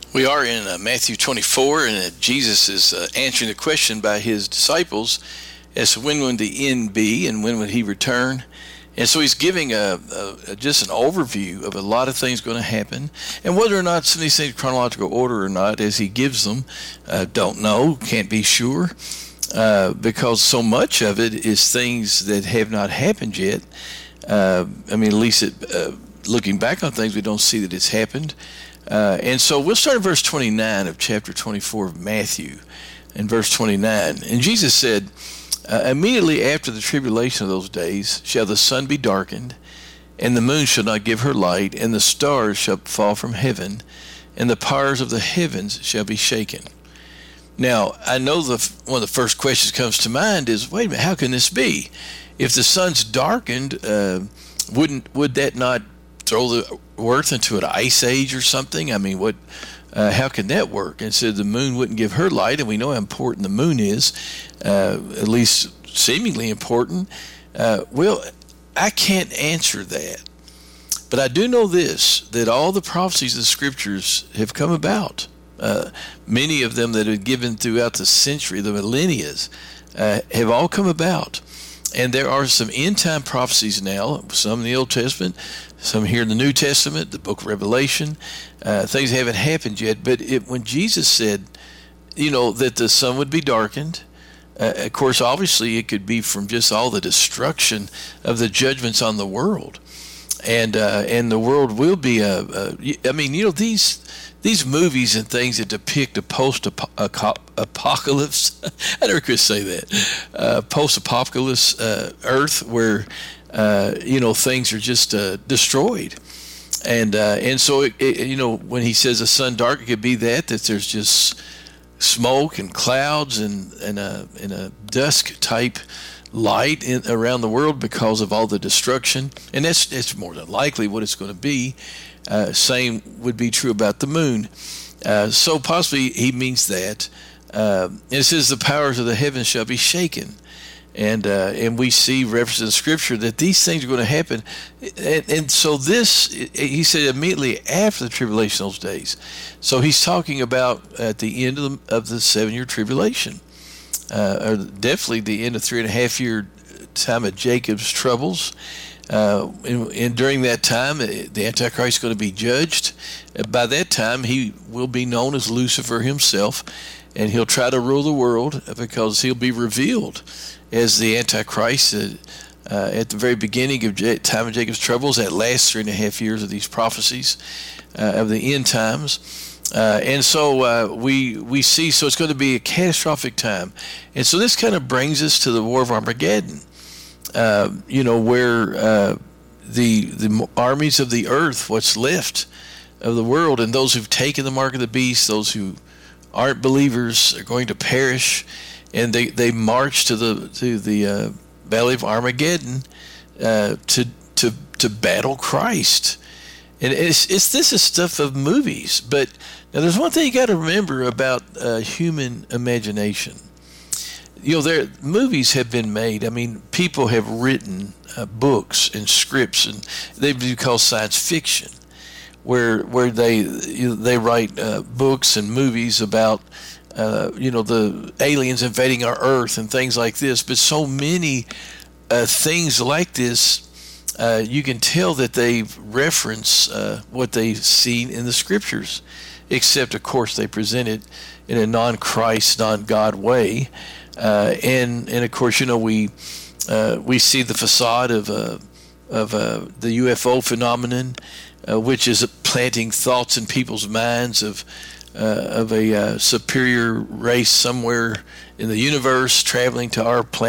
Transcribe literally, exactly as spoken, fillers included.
We are in uh, Matthew twenty-four, and uh, Jesus is uh, answering the question by his disciples as to when would the end be and when would he return. And so he's giving a, a, a just an overview of a lot of things going to happen, and whether or not some of these things chronological order or not as he gives them, uh, don't know, can't be sure, uh, because so much of it is things that have not happened yet. Uh, I mean, at least it, uh, looking back on things, we don't see that it's happened. Uh, and so we'll start in verse twenty-nine of chapter twenty-four of Matthew. In verse twenty-nine, and Jesus said, uh, immediately after the tribulation of those days shall the sun be darkened, and the moon shall not give her light, and the stars shall fall from heaven, and the powers of the heavens shall be shaken. Now, I know the one of the first questions comes to mind is, wait a minute, how can this be? If the sun's darkened, uh, wouldn't would that not throw the earth into an ice age or something? I mean, what? Uh, how can that work? And so the moon wouldn't give her light, and we know how important the moon is, uh, at least seemingly important. Uh, well, I can't answer that. But I do know this, that all the prophecies of the Scriptures have come about. Uh, many of them that are given throughout the century, the millennia, uh, have all come about. And there are some end-time prophecies now, some in the Old Testament, some here in the New Testament, the book of Revelation. Uh, things haven't happened yet, but it, when Jesus said, you know, that the sun would be darkened, uh, of course, obviously it could be from just all the destruction of the judgments on the world. And uh, and the world will be a, a, I mean, you know, these these movies and things that depict a post-apocalypse, I never could say that, uh, post-apocalypse uh, Earth where, uh, you know, things are just uh, destroyed. And uh, and so, it, it, you know, when he says the sun dark, it could be that, that there's just smoke and clouds and, and, a, and a dusk-type light in, around the world because of all the destruction, and that's that's more than likely what it's going to be. Uh, same would be true about the moon. Uh, so possibly he means that. Uh, and it says the powers of the heavens shall be shaken, and uh, and we see references in Scripture that these things are going to happen. And, and so this, he said immediately after the tribulation of those days. So he's talking about at the end of the, of the seven-year tribulation. Uh, or definitely the end of three and a half year time of Jacob's troubles. Uh, and, and during that time, the Antichrist is going to be judged. By that time, he will be known as Lucifer himself, and he'll try to rule the world because he'll be revealed as the Antichrist uh, uh, at the very beginning of J- time of Jacob's troubles, that last three and a half years of these prophecies uh, of the end times. Uh, and so uh, we we see, so it's going to be a catastrophic time. And so this kind of brings us to the War of Armageddon, uh, you know, where uh, the the armies of the earth, what's left of the world, and those who've taken the mark of the beast, those who aren't believers are going to perish, and they, they march to the to the uh, Valley of Armageddon uh, to to to battle Christ. And it's, it's this is stuff of movies, but now there's one thing you got to remember about uh, human imagination. You know, there movies have been made. I mean, people have written uh, books and scripts, and they've been called science fiction, where where they you know, they write uh, books and movies about uh, you know the aliens invading our Earth and things like this. But so many uh, things like this. Uh, you can tell that they reference uh, what they've seen in the Scriptures, except, of course, they present it in a non-Christ, non-God way. Uh, and, and, of course, you know, we uh, we see the facade of uh, of uh, the U F O phenomenon, uh, which is planting thoughts in people's minds of uh, of a uh, superior race somewhere in the universe traveling to our planet.